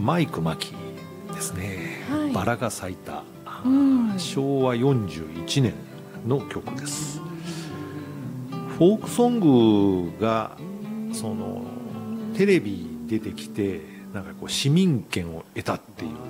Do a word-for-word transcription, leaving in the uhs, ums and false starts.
マイク真木ですね、 はい、 バラが咲いた、 うん、 しょうわよんじゅういちねんの曲です。フォークソングがそのテレビに出てきてなんかこう市民権を得たっていう